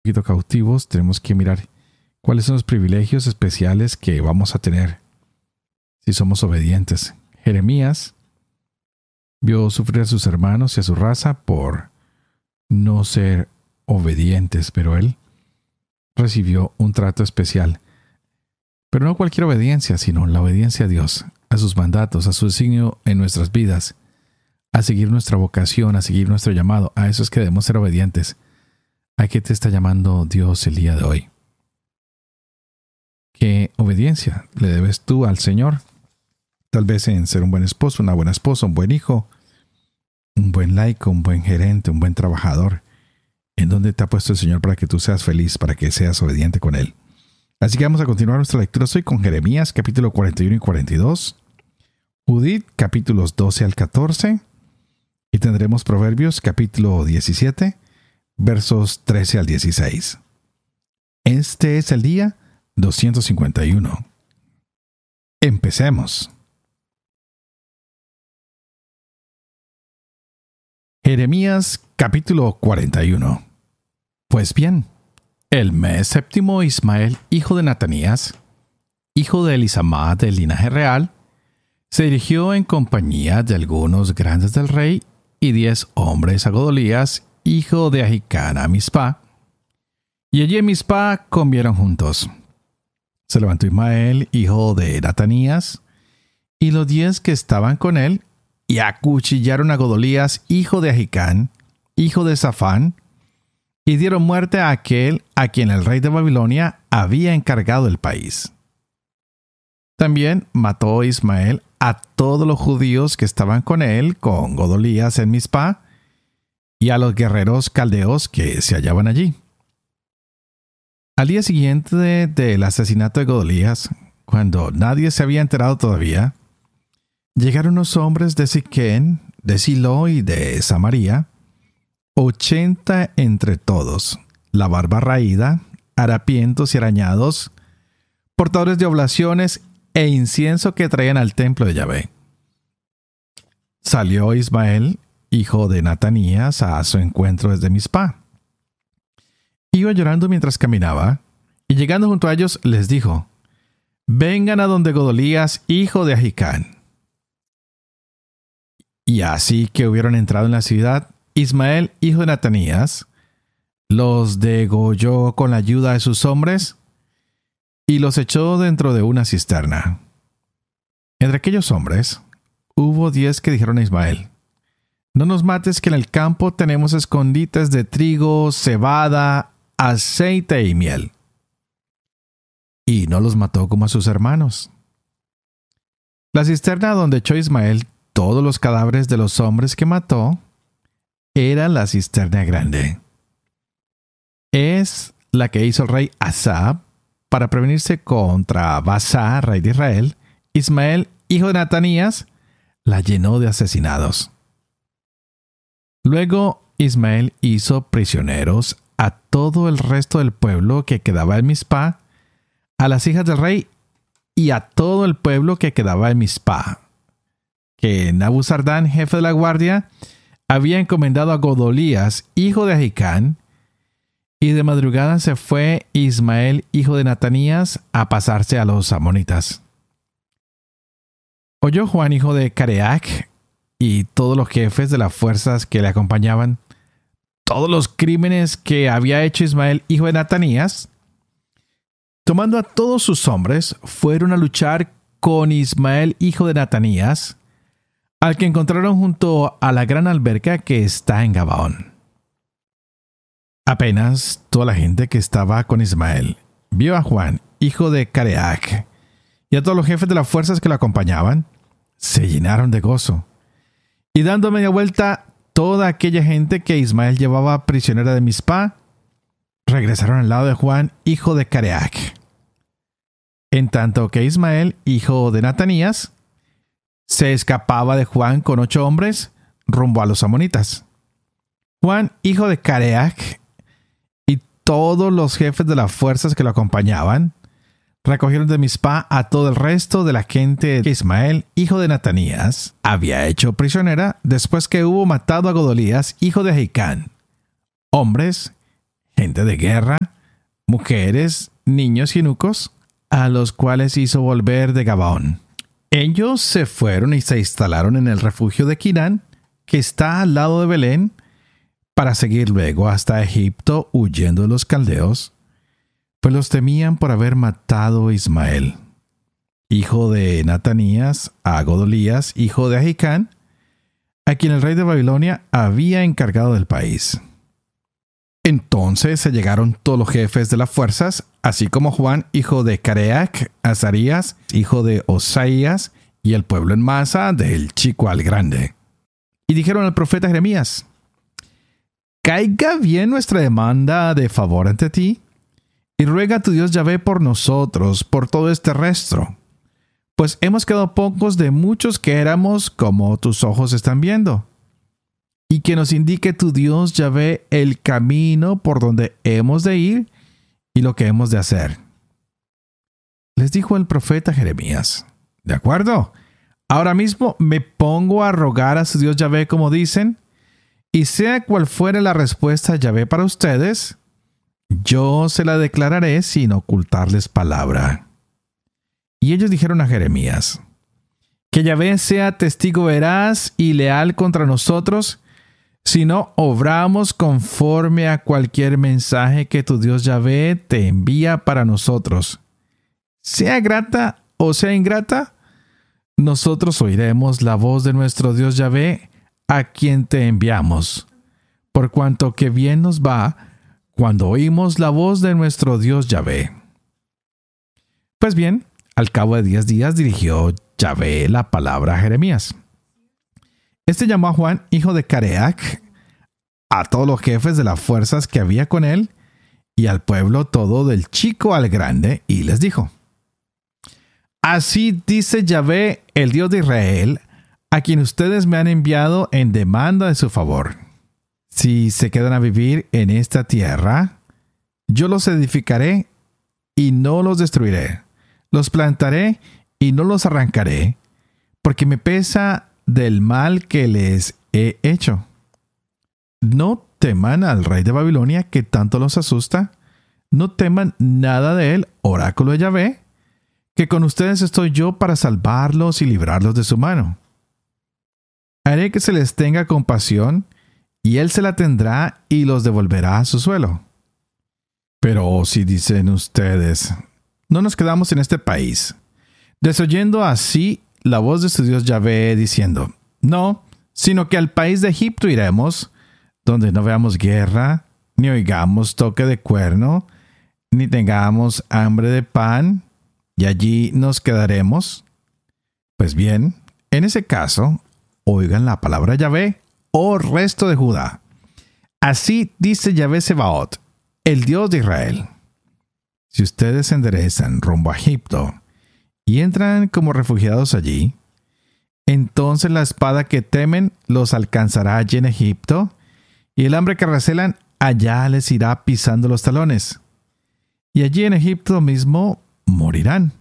cautivos, tenemos que mirar cuáles son los privilegios especiales que vamos a tener si somos obedientes. Jeremías vio sufrir a sus hermanos y a su raza por no ser obedientes, pero él recibió un trato especial. Pero no cualquier obediencia, sino la obediencia a Dios, a sus mandatos, a su designio en nuestras vidas, a seguir nuestra vocación, a seguir nuestro llamado. A eso es que debemos ser obedientes. ¿A qué te está llamando Dios el día de hoy? ¿Qué obediencia le debes tú al Señor? Tal vez en ser un buen esposo, una buena esposa, un buen hijo, un buen laico, un buen gerente, un buen trabajador. ¿En dónde te ha puesto el Señor para que tú seas feliz, para que seas obediente con Él? Así que vamos a continuar nuestra lectura hoy con Jeremías, capítulo 41 y 42, Judith, capítulos 12 al 14, y tendremos Proverbios, capítulo 17, versos 13 al 16. Este es el día 251. Empecemos. Jeremías, capítulo 41. Pues bien, el mes séptimo, Ismael, hijo de Natanías, hijo de Elisama del linaje real, se dirigió en compañía de algunos grandes del rey y 10 hombres a Godolías, hijo de Ahicán, a Mizpá. Y allí en Mizpá comieron juntos. Se levantó Ismael, hijo de Natanías, y los 10 que estaban con él, y acuchillaron a Godolías, hijo de Ahicán, hijo de Safán, y dieron muerte a aquel a quien el rey de Babilonia había encargado el país. También mató Ismael a todos los judíos que estaban con él, con Godolías en Mizpá, y a los guerreros caldeos que se hallaban allí. Al día siguiente del asesinato de Godolías, cuando nadie se había enterado todavía, llegaron unos hombres de Siquén, de Silo y de Samaria, 80 entre todos, la barba raída, harapientos y arañados, portadores de oblaciones e incienso que traían al templo de Yahvé. Salió Ismael, hijo de Natanías, a su encuentro desde Mizpá. Iba llorando mientras caminaba, y llegando junto a ellos les dijo: «Vengan a donde Godolías, hijo de Ahicán». Y así que hubieron entrado en la ciudad, Ismael, hijo de Natanías, los degolló con la ayuda de sus hombres y los echó dentro de una cisterna. Entre aquellos hombres hubo 10 que dijeron a Ismael: «No nos mates, que en el campo tenemos escondites de trigo, cebada, aceite y miel». Y no los mató como a sus hermanos. La cisterna donde echó Ismael todos los cadáveres de los hombres que mató era la cisterna grande. Es la que hizo el rey Asa para prevenirse contra Baasa, rey de Israel. Ismael, hijo de Natanías, la llenó de asesinados. Luego Ismael hizo prisioneros a todo el resto del pueblo que quedaba en Mizpá, a las hijas del rey y a todo el pueblo que quedaba en Mizpá, que Nabuzardán, jefe de la guardia, había encomendado a Godolías, hijo de Ahicán, y de madrugada se fue Ismael, hijo de Natanías, a pasarse a los amonitas. Oyó Juan, hijo de Careac, y todos los jefes de las fuerzas que le acompañaban, todos los crímenes que había hecho Ismael, hijo de Natanías. Tomando a todos sus hombres, fueron a luchar con Ismael, hijo de Natanías, al que encontraron junto a la gran alberca que está en Gabaón. Apenas toda la gente que estaba con Ismael vio a Juan, hijo de Careac, y a todos los jefes de las fuerzas que lo acompañaban, se llenaron de gozo. Y dando media vuelta, toda aquella gente que Ismael llevaba prisionera de Mizpá, regresaron al lado de Juan, hijo de Careac. En tanto que Ismael, hijo de Natanías, se escapaba de Juan con 8 hombres rumbo a los amonitas. Juan, hijo de Careac, y todos los jefes de las fuerzas que lo acompañaban, recogieron de Mizpá a todo el resto de la gente que Ismael, hijo de Natanías, había hecho prisionera después que hubo matado a Godolías, hijo de Ahicán, hombres, gente de guerra, mujeres, niños y eunucos, a los cuales hizo volver de Gabaón. Ellos se fueron y se instalaron en el refugio de Quirán, que está al lado de Belén, para seguir luego hasta Egipto huyendo de los caldeos, pues los temían por haber matado a Ismael, hijo de Natanías, a Godolías, hijo de Ahicán, a quien el rey de Babilonia había encargado del país. Entonces se llegaron todos los jefes de las fuerzas, así como Juan, hijo de Careac, Azarías, hijo de Osaías, y el pueblo en masa, del chico al grande. Y dijeron al profeta Jeremías: «Caiga bien nuestra demanda de favor ante ti, y ruega a tu Dios Yahvé por nosotros, por todo este resto, pues hemos quedado pocos de muchos que éramos, como tus ojos están viendo. Y que nos indique tu Dios Yahvé el camino por donde hemos de ir y lo que hemos de hacer». Les dijo el profeta Jeremías: «De acuerdo, ahora mismo me pongo a rogar a su Dios Yahvé como dicen, y sea cual fuere la respuesta de Yahvé para ustedes, yo se la declararé sin ocultarles palabra». Y ellos dijeron a Jeremías: «Que Yahvé sea testigo veraz y leal contra nosotros, si no obramos conforme a cualquier mensaje que tu Dios Yahvé te envía para nosotros. Sea grata o sea ingrata, nosotros oiremos la voz de nuestro Dios Yahvé, a quien te enviamos, por cuanto que bien nos va cuando oímos la voz de nuestro Dios Yahvé». Pues bien, al cabo de 10 días dirigió Yahvé la palabra a Jeremías. Este llamó a Juan, hijo de Careac, a todos los jefes de las fuerzas que había con él, y al pueblo todo del chico al grande, y les dijo: «Así dice Yahvé, el Dios de Israel, a quien ustedes me han enviado en demanda de su favor. Si se quedan a vivir en esta tierra, yo los edificaré y no los destruiré. Los plantaré y no los arrancaré, porque me pesa del mal que les he hecho. No teman al rey de Babilonia, que tanto los asusta. No teman nada de él, oráculo de Yahvé, que con ustedes estoy yo para salvarlos y librarlos de su mano. Haré que se les tenga compasión, y él se la tendrá y los devolverá a su suelo. Pero si dicen ustedes: no nos quedamos en este país, desoyendo así la voz de su Dios Yahvé, diciendo: no, sino que al país de Egipto iremos, donde no veamos guerra, ni oigamos toque de cuerno, ni tengamos hambre de pan, y allí nos quedaremos. Pues bien, en ese caso, oigan la palabra Yahvé, oh resto de Judá. Así dice Yahvé Sebaot, el Dios de Israel: si ustedes se enderezan rumbo a Egipto y entran como refugiados allí, entonces la espada que temen los alcanzará allí en Egipto, y el hambre que recelan allá les irá pisando los talones, y allí en Egipto mismo morirán.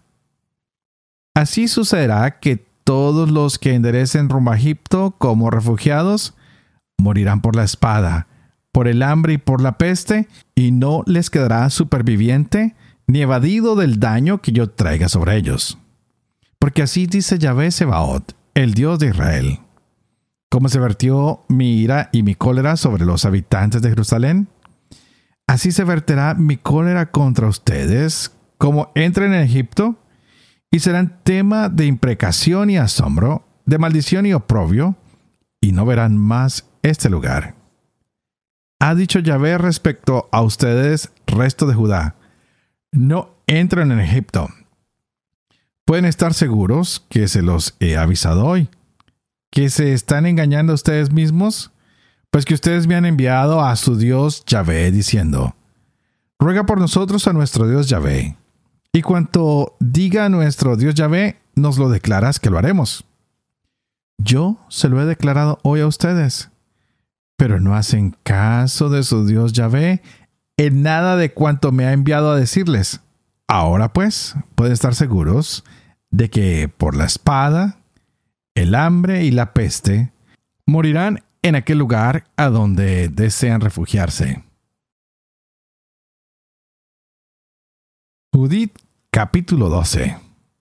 Así sucederá que todos los que enderecen rumbo a Egipto como refugiados morirán por la espada, por el hambre y por la peste, y no les quedará superviviente ni evadido del daño que yo traiga sobre ellos. Porque así dice Yahvé Sebaot, el Dios de Israel: como se vertió mi ira y mi cólera sobre los habitantes de Jerusalén, así se verterá mi cólera contra ustedes, como entren en Egipto, y serán tema de imprecación y asombro, de maldición y oprobio, y no verán más este lugar. Ha dicho Yahvé respecto a ustedes, resto de Judá: no entren en Egipto. Pueden estar seguros que se los he avisado hoy. ¿Que se están engañando a ustedes mismos? Pues que ustedes me han enviado a su Dios Yahvé, diciendo: ruega por nosotros a nuestro Dios Yahvé. Y cuanto diga nuestro Dios Yahvé, nos lo declaras que lo haremos. Yo se lo he declarado hoy a ustedes, pero no hacen caso de su Dios Yahvé en nada de cuanto me ha enviado a decirles. Ahora pues, pueden estar seguros de que por la espada, el hambre y la peste morirán en aquel lugar a donde desean refugiarse. Judith, capítulo 12.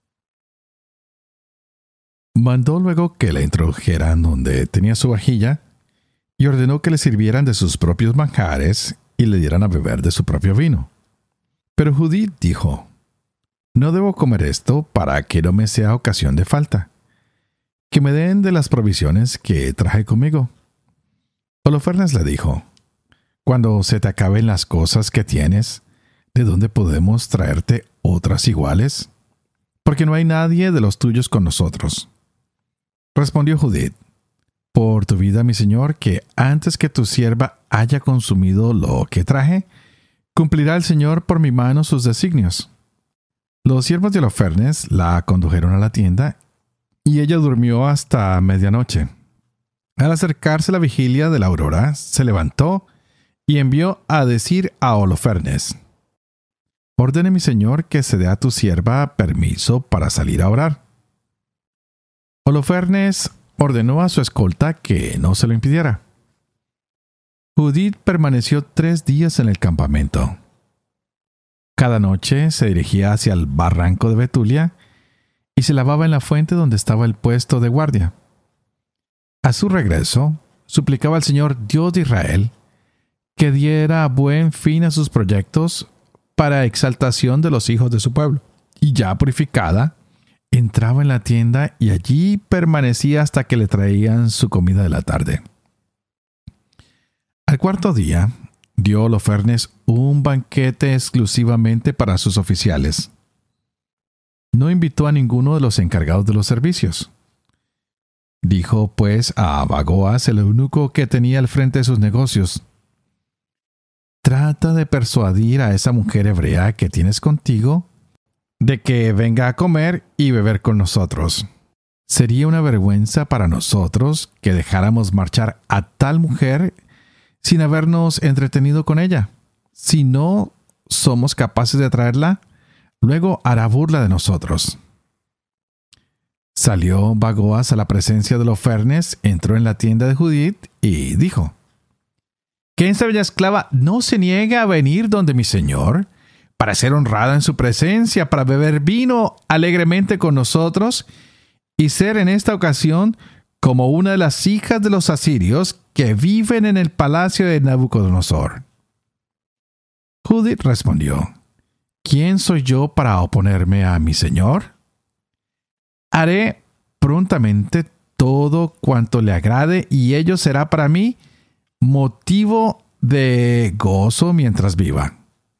Mandó luego que la introdujeran donde tenía su vajilla y ordenó que le sirvieran de sus propios manjares y le dieran a beber de su propio vino. Pero Judith dijo: «No debo comer esto para que no me sea ocasión de falta. Que me den de las provisiones que traje conmigo». Holofernes le dijo: «Cuando se te acaben las cosas que tienes, ¿de dónde podemos traerte otras iguales? Porque no hay nadie de los tuyos con nosotros». Respondió Judith: «Por tu vida, mi señor, que antes que tu sierva haya consumido lo que traje, cumplirá el Señor por mi mano sus designios». Los siervos de Holofernes la condujeron a la tienda y ella durmió hasta medianoche. Al acercarse la vigilia de la aurora, se levantó y envió a decir a Holofernes: «Ordene mi señor que se dé a tu sierva permiso para salir a orar». Holofernes ordenó a su escolta que no se lo impidiera. Judith permaneció 3 días en el campamento. Cada noche se dirigía hacia el barranco de Betulia y se lavaba en la fuente donde estaba el puesto de guardia. A su regreso, suplicaba al Señor Dios de Israel que diera buen fin a sus proyectos para exaltación de los hijos de su pueblo. Y ya purificada, entraba en la tienda y allí permanecía hasta que le traían su comida de la tarde. Al 4º día, dio Holofernes un banquete exclusivamente para sus oficiales. No invitó a ninguno de los encargados de los servicios. Dijo pues a Bagoas, el eunuco que tenía al frente de sus negocios: «Trata de persuadir a esa mujer hebrea que tienes contigo de que venga a comer y beber con nosotros. Sería una vergüenza para nosotros que dejáramos marchar a tal mujer sin habernos entretenido con ella. Si no somos capaces de atraerla, luego hará burla de nosotros». Salió Bagoas a la presencia de Holofernes, entró en la tienda de Judith y dijo: «¿Que esta bella esclava no se niega a venir donde mi señor, para ser honrada en su presencia, para beber vino alegremente con nosotros, y ser en esta ocasión como una de las hijas de los asirios que viven en el palacio de Nabucodonosor?» Judith respondió: «¿Quién soy yo para oponerme a mi señor? Haré prontamente todo cuanto le agrade y ello será para mí motivo de gozo mientras viva».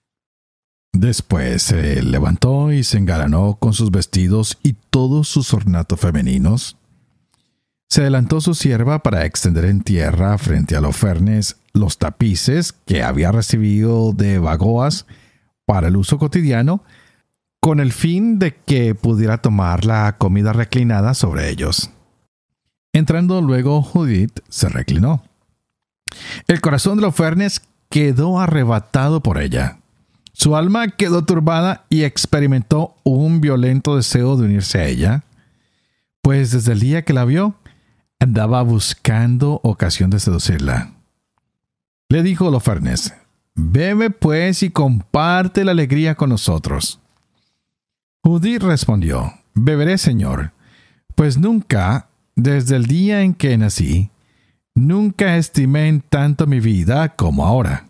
Después se levantó y se engalanó con sus vestidos y todos sus ornatos femeninos. Se adelantó su sierva para extender en tierra frente a Holofernes los tapices que había recibido de Bagoas para el uso cotidiano, con el fin de que pudiera tomar la comida reclinada sobre ellos. Entrando luego Judith se reclinó. El corazón de Holofernes quedó arrebatado por ella. Su alma quedó turbada y experimentó un violento deseo de unirse a ella, pues desde el día que la vio, andaba buscando ocasión de seducirla. Le dijo Holofernes: «Bebe pues y comparte la alegría con nosotros». Judith respondió: «Beberé, señor, pues nunca, desde el día en que nací, nunca estimé en tanto mi vida como ahora».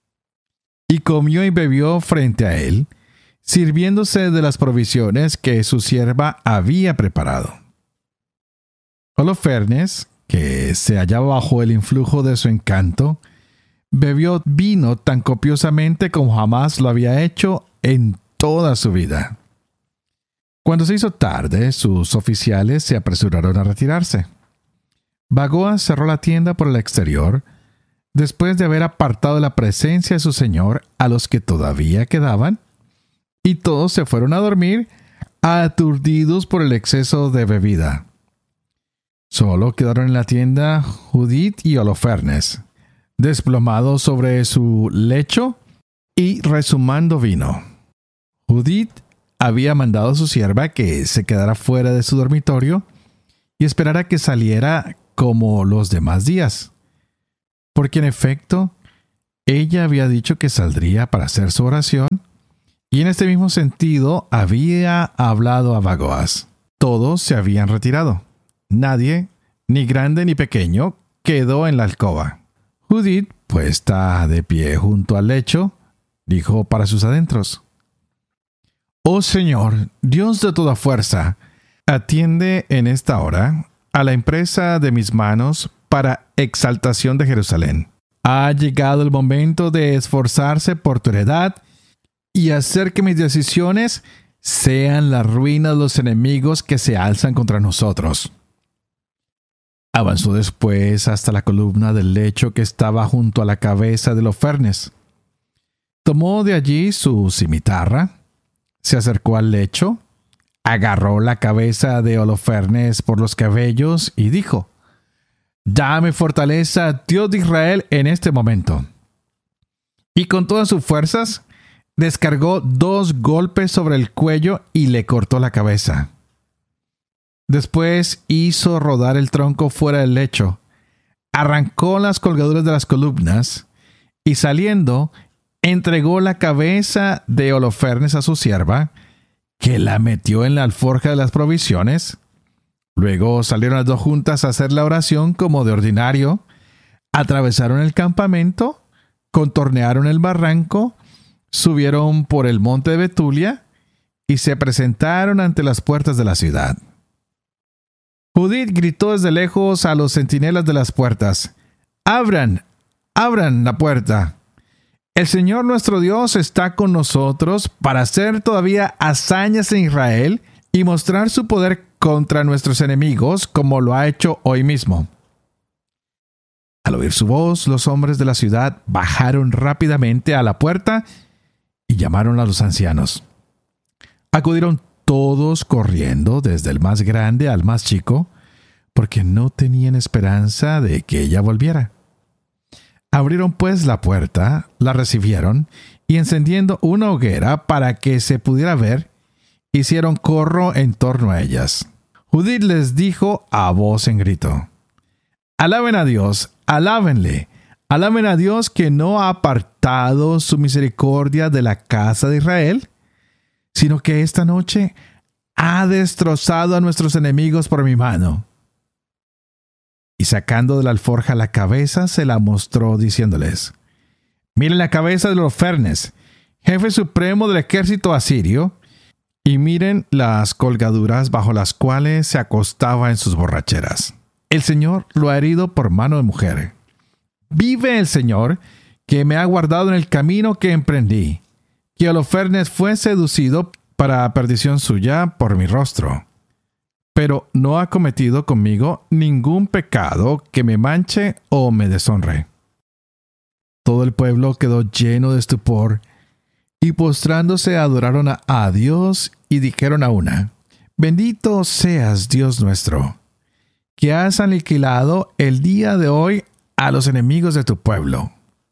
Y comió y bebió frente a él, sirviéndose de las provisiones que su sierva había preparado. Holofernes, que se hallaba bajo el influjo de su encanto, bebió vino tan copiosamente como jamás lo había hecho en toda su vida. Cuando se hizo tarde, sus oficiales se apresuraron a retirarse. Bagoas cerró la tienda por el exterior, después de haber apartado de la presencia de su señor a los que todavía quedaban, y todos se fueron a dormir, aturdidos por el exceso de bebida. Solo quedaron en la tienda Judith y Holofernes, desplomados sobre su lecho y rezumando vino. Judith había mandado a su sierva que se quedara fuera de su dormitorio y esperara que saliera como los demás días, porque en efecto ella había dicho que saldría para hacer su oración Y en este mismo sentido había hablado a Bagoas. Todos se habían retirado. Nadie, ni grande ni pequeño, quedó en la alcoba. Judith, puesta de pie junto al lecho, dijo para sus adentros: «Oh Señor, Dios de toda fuerza, atiende en esta hora a la empresa de mis manos para exaltación de Jerusalén. Ha llegado el momento de esforzarse por tu heredad y hacer que mis decisiones sean la ruina de los enemigos que se alzan contra nosotros». Avanzó después hasta la columna del lecho que estaba junto a la cabeza de Holofernes. Tomó de allí su cimitarra, se acercó al lecho, agarró la cabeza de Holofernes por los cabellos y dijo: «Dame fortaleza, Dios de Israel, en este momento». Y con todas sus fuerzas, descargó 2 golpes sobre el cuello y le cortó la cabeza. Después hizo rodar el tronco fuera del lecho, arrancó las colgaduras de las columnas y, saliendo, entregó la cabeza de Holofernes a su sierva, que la metió en la alforja de las provisiones. Luego salieron las 2 juntas a hacer la oración como de ordinario, atravesaron el campamento, contornearon el barranco, subieron por el monte de Betulia y se presentaron ante las puertas de la ciudad. Judith gritó desde lejos a los centinelas de las puertas: «¡Abran! ¡Abran la puerta! El Señor nuestro Dios está con nosotros para hacer todavía hazañas en Israel y mostrar su poder contra nuestros enemigos, como lo ha hecho hoy mismo». Al oír su voz, los hombres de la ciudad bajaron rápidamente a la puerta y llamaron a los ancianos. Acudieron todos corriendo, desde el más grande al más chico, porque no tenían esperanza de que ella volviera. Abrieron pues la puerta, la recibieron, y encendiendo una hoguera para que se pudiera ver, hicieron corro en torno a ellas. Judith les dijo a voz en grito: «Alaben a Dios, alábenle, alaben a Dios que no ha apartado su misericordia de la casa de Israel, sino que esta noche ha destrozado a nuestros enemigos por mi mano». Y sacando de la alforja la cabeza, se la mostró diciéndoles: «Miren la cabeza de Holofernes, jefe supremo del ejército asirio, y miren las colgaduras bajo las cuales se acostaba en sus borracheras. El Señor lo ha herido por mano de mujer. Vive el Señor, que me ha guardado en el camino que emprendí, que Holofernes fue seducido para perdición suya por mi rostro. Pero no ha cometido conmigo ningún pecado que me manche o me deshonre». Todo el pueblo quedó lleno de estupor, y postrándose adoraron a Dios y dijeron a una: «Bendito seas, Dios nuestro, que has aniquilado el día de hoy a los enemigos de tu pueblo».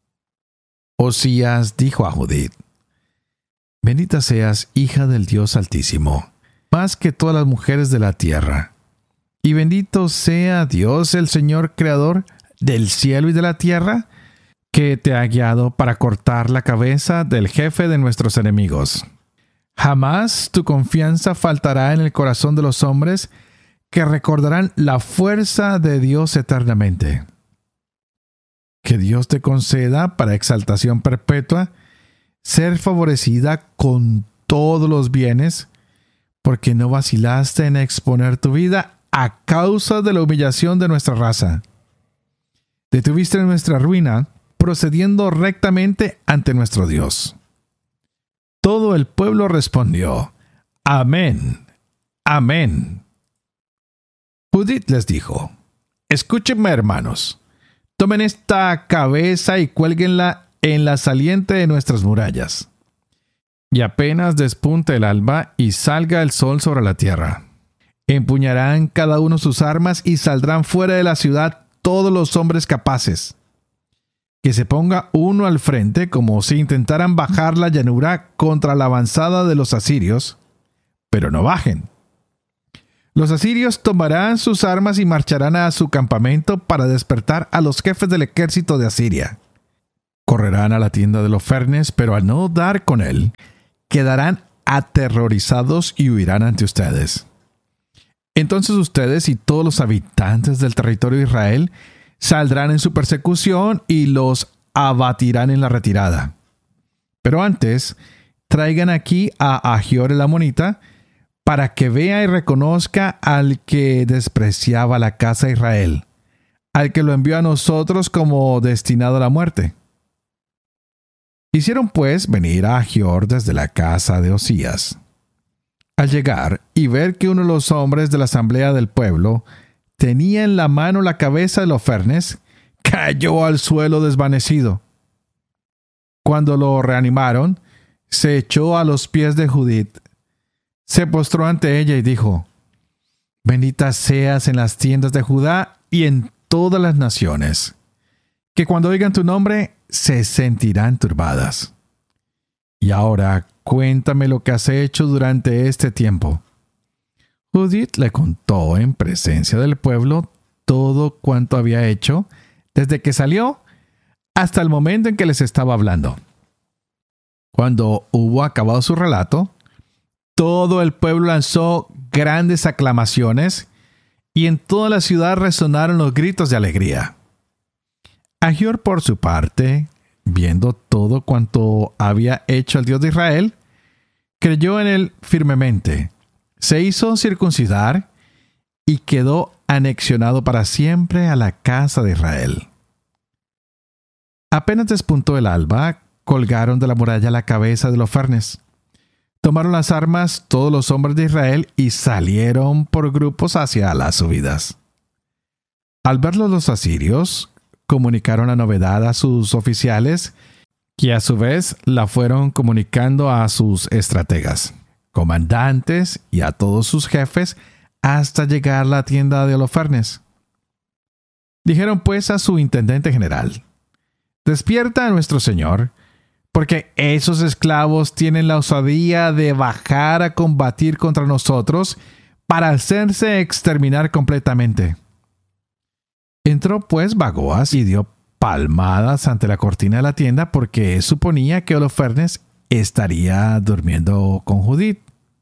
Osías dijo a Judith: «Bendita seas, hija del Dios Altísimo, más que todas las mujeres de la tierra. Y bendito sea Dios, el Señor creador del cielo y de la tierra, que te ha guiado para cortar la cabeza del jefe de nuestros enemigos. Jamás tu confianza faltará en el corazón de los hombres, que recordarán la fuerza de Dios eternamente. Que Dios te conceda, para exaltación perpetua, ser favorecida con todos los bienes, porque no vacilaste en exponer tu vida a causa de la humillación de nuestra raza. Detuviste nuestra ruina, procediendo rectamente ante nuestro Dios». Todo el pueblo respondió: «Amén, amén». Judith les dijo: «Escúchenme, hermanos. Tomen esta cabeza y cuélguenla en la saliente de nuestras murallas. Y apenas despunte el alba y salga el sol sobre la tierra, empuñarán cada uno sus armas y saldrán fuera de la ciudad todos los hombres capaces. Que se ponga uno al frente, como si intentaran bajar la llanura contra la avanzada de los asirios, pero no bajen. Los asirios tomarán sus armas y marcharán a su campamento para despertar a los jefes del ejército de Asiria. Correrán a la tienda de Holofernes, pero al no dar con él, quedarán aterrorizados y huirán ante ustedes. Entonces ustedes y todos los habitantes del territorio de Israel saldrán en su persecución y los abatirán en la retirada. Pero antes, traigan aquí a Ahior el amonita para que vea y reconozca al que despreciaba la casa de Israel, al que lo envió a nosotros como destinado a la muerte. Hicieron pues venir a Ahior desde la casa de Osías. Al llegar y ver que uno de los hombres de la asamblea del pueblo tenía en la mano la cabeza de Holofernes, cayó al suelo desvanecido. Cuando lo reanimaron, se echó a los pies de Judith, se postró ante ella y dijo: Bendita seas en las tiendas de Judá y en todas las naciones, que cuando oigan tu nombre se sentirán turbadas. Y ahora cuéntame lo que has hecho durante este tiempo. Judith le contó en presencia del pueblo todo cuanto había hecho desde que salió hasta el momento en que les estaba hablando. Cuando hubo acabado su relato, todo el pueblo lanzó grandes aclamaciones y en toda la ciudad resonaron los gritos de alegría. Ahior, por su parte, viendo todo cuanto había hecho el Dios de Israel, creyó en él firmemente, se hizo circuncidar y quedó anexionado para siempre a la casa de Israel. Apenas despuntó el alba, colgaron de la muralla la cabeza de Holofernes. Tomaron las armas todos los hombres de Israel y salieron por grupos hacia las subidas. Al verlo los asirios, comunicaron la novedad a sus oficiales, que a su vez la fueron comunicando a sus estrategas, comandantes y a todos sus jefes hasta llegar a la tienda de Holofernes. Dijeron pues a su intendente general: Despierta a nuestro señor, porque esos esclavos tienen la osadía de bajar a combatir contra nosotros para hacerse exterminar completamente. Entró pues Bagoas y dio palmadas ante la cortina de la tienda porque suponía que Holofernes estaría durmiendo con Judith.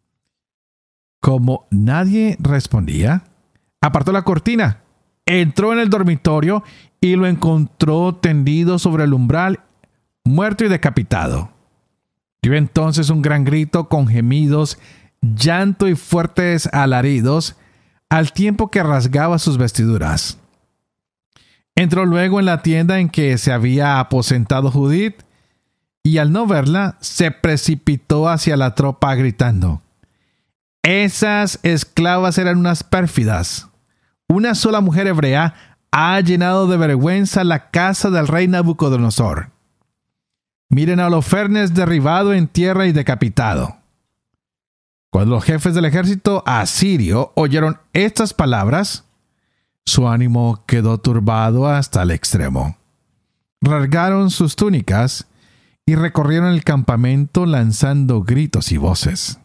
Como nadie respondía, apartó la cortina, entró en el dormitorio y lo encontró tendido sobre el umbral, muerto y decapitado. Dio entonces un gran grito con gemidos, llanto y fuertes alaridos, al tiempo que rasgaba sus vestiduras. Entró luego en la tienda en que se había aposentado Judith, y al no verla, se precipitó hacia la tropa gritando: Esas esclavas eran unas pérfidas. Una sola mujer hebrea ha llenado de vergüenza la casa del rey Nabucodonosor. Miren a Holofernes derribado en tierra y decapitado. Cuando los jefes del ejército asirio oyeron estas palabras, su ánimo quedó turbado hasta el extremo. Rasgaron sus túnicas y recorrieron el campamento lanzando gritos y voces.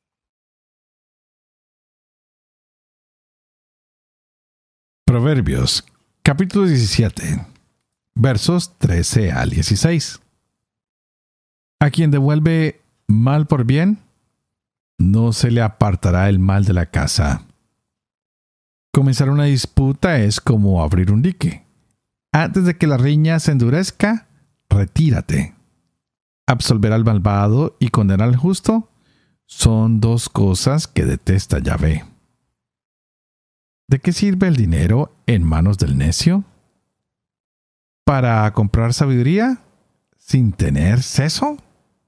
Proverbios, capítulo 17, versos 13 al 16. A quien devuelve mal por bien, no se le apartará el mal de la casa. Comenzar una disputa es como abrir un dique. Antes de que la riña se endurezca, retírate. Absolver al malvado y condenar al justo son dos cosas que detesta Yahvé. ¿De qué sirve el dinero en manos del necio? ¿Para comprar sabiduría sin tener seso?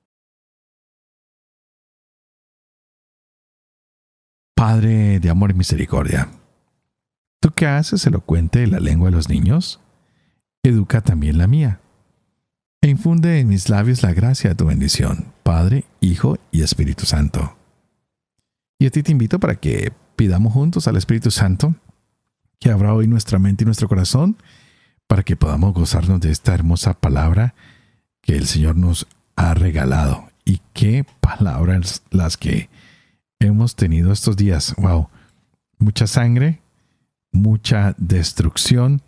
Padre de amor y misericordia, tú que haces elocuente la lengua de los niños, educa también la mía, e infunde en mis labios la gracia de tu bendición, Padre, Hijo y Espíritu Santo. Y a ti te invito para que pidamos juntos al Espíritu Santo que abra hoy nuestra mente y nuestro corazón para que podamos gozarnos de esta hermosa palabra que el Señor nos ha regalado. Y qué palabras las que hemos tenido estos días. ¡Wow! Mucha sangre, mucha destrucción.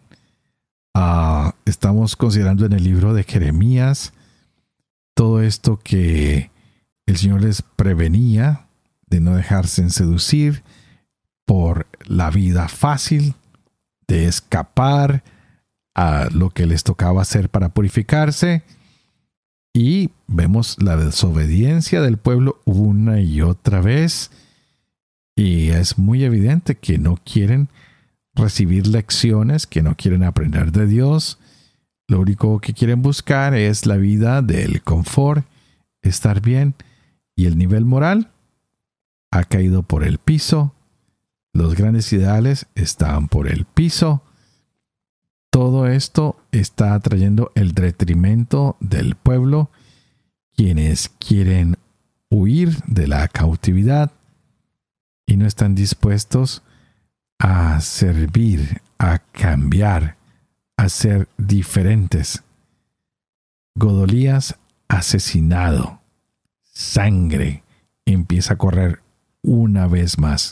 Estamos considerando en el libro de Jeremías todo esto que El Señor les prevenía de no dejarse seducir por la vida fácil, de escapar a lo que les tocaba hacer para purificarse. Y vemos la desobediencia del pueblo una y otra vez. Y es muy evidente que no quieren recibir lecciones, que no quieren aprender de Dios. Lo único que quieren buscar es la vida del confort, estar bien. Y el nivel moral ha caído por el piso. Los grandes ideales están por el piso. Todo esto está trayendo el detrimento del pueblo, quienes quieren huir de la cautividad y no están dispuestos a servir, a cambiar, a ser diferentes. Godolías asesinado. Sangre empieza a correr una vez más.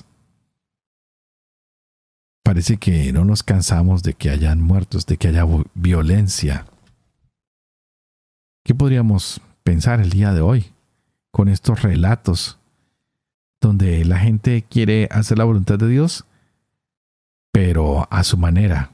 Parece que no nos cansamos de que hayan muertos, de que haya violencia. ¿Qué podríamos pensar el día de hoy con estos relatos donde la gente quiere hacer la voluntad de Dios, pero a su manera?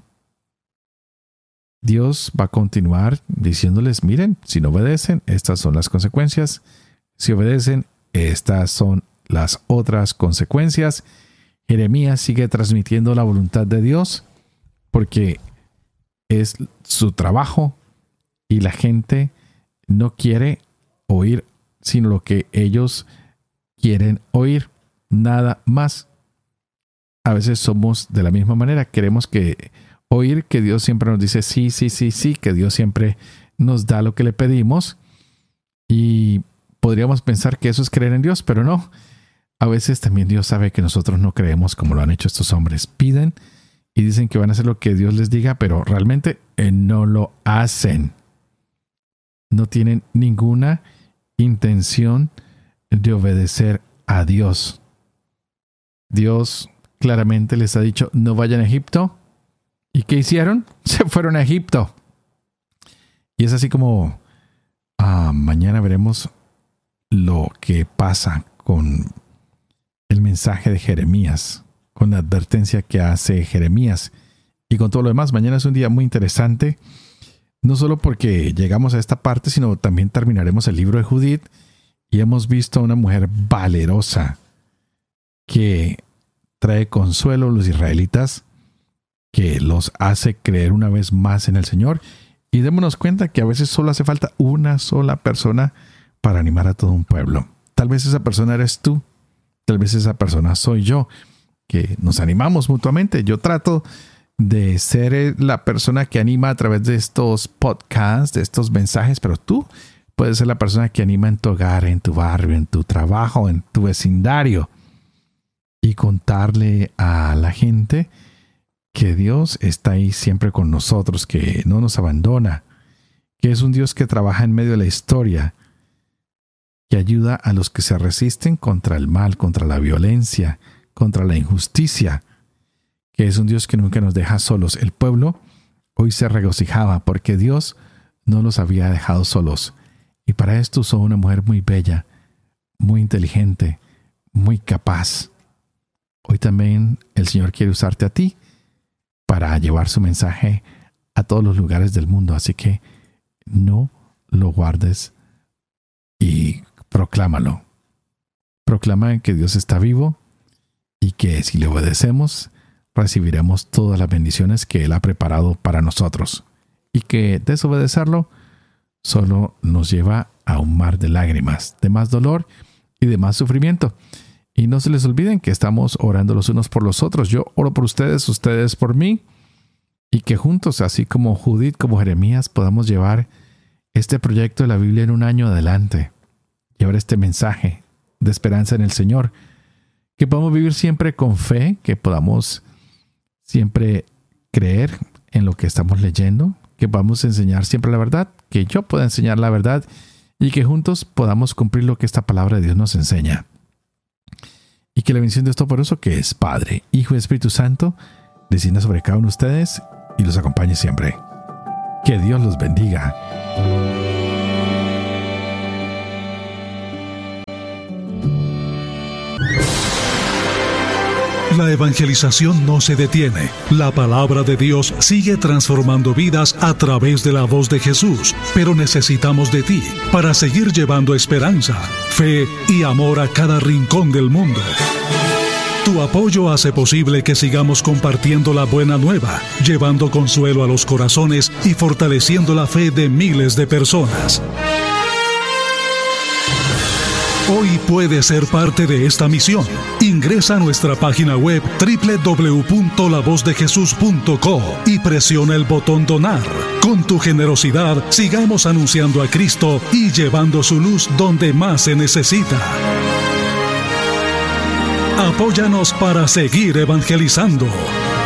Dios va a continuar diciéndoles, miren, si no obedecen, estas son las consecuencias. Si obedecen, estas son las otras consecuencias. Jeremías sigue transmitiendo la voluntad de Dios porque es su trabajo y la gente no quiere oír sino lo que ellos quieren oír, nada más. A veces somos de la misma manera, queremos oír que Dios siempre nos dice sí, sí, sí, sí, que Dios siempre nos da lo que le pedimos y podríamos pensar que eso es creer en Dios, pero no. A veces también Dios sabe que nosotros no creemos como lo han hecho estos hombres. Piden y dicen que van a hacer lo que Dios les diga, pero realmente no lo hacen. No tienen ninguna intención de obedecer a Dios. Dios claramente les ha dicho, no vayan a Egipto. ¿Y qué hicieron? Se fueron a Egipto. Y es así como mañana veremos lo que pasa con el mensaje de Jeremías, con la advertencia que hace Jeremías y con todo lo demás. Mañana es un día muy interesante, no solo porque llegamos a esta parte, sino también terminaremos el libro de Judith y hemos visto a una mujer valerosa que trae consuelo a los israelitas, que los hace creer una vez más en el Señor. Y démonos cuenta que a veces solo hace falta una sola persona para animar a todo un pueblo. Tal vez esa persona eres tú. Tal vez esa persona soy yo, que nos animamos mutuamente. Yo trato de ser la persona que anima a través de estos podcasts, de estos mensajes, pero tú puedes ser la persona que anima en tu hogar, en tu barrio, en tu trabajo, en tu vecindario. Y contarle a la gente que Dios está ahí siempre con nosotros, que no nos abandona, que es un Dios que trabaja en medio de la historia, que ayuda a los que se resisten contra el mal, contra la violencia, contra la injusticia, que es un Dios que nunca nos deja solos. El pueblo hoy se regocijaba porque Dios no los había dejado solos. Y para esto usó una mujer muy bella, muy inteligente, muy capaz. Hoy también el Señor quiere usarte a ti para llevar su mensaje a todos los lugares del mundo. Así que no lo guardes y proclámalo. Proclama que Dios está vivo y que si le obedecemos, recibiremos todas las bendiciones que Él ha preparado para nosotros. Y que desobedecerlo solo nos lleva a un mar de lágrimas, de más dolor y de más sufrimiento. Y no se les olviden que estamos orando los unos por los otros. Yo oro por ustedes, ustedes por mí. Y que juntos, así como Judith, como Jeremías, podamos llevar este proyecto de la Biblia en un año adelante. Llevar este mensaje de esperanza en el Señor. Que podamos vivir siempre con fe. Que podamos siempre creer en lo que estamos leyendo. Que podamos enseñar siempre la verdad. Que yo pueda enseñar la verdad. Y que juntos podamos cumplir lo que esta palabra de Dios nos enseña. Y que la bendición de esto por eso que es Padre, Hijo y Espíritu Santo descienda sobre cada uno de ustedes y los acompañe siempre. Que Dios los bendiga. La evangelización no se detiene. La palabra de Dios sigue transformando vidas a través de la voz de Jesús, pero necesitamos de ti para seguir llevando esperanza, fe y amor a cada rincón del mundo. Tu apoyo hace posible que sigamos compartiendo la buena nueva, llevando consuelo a los corazones y fortaleciendo la fe de miles de personas. Hoy puedes ser parte de esta misión. Ingresa a nuestra página web www.lavozdejesús.co y presiona el botón Donar. Con tu generosidad, sigamos anunciando a Cristo y llevando su luz donde más se necesita. Apóyanos para seguir evangelizando.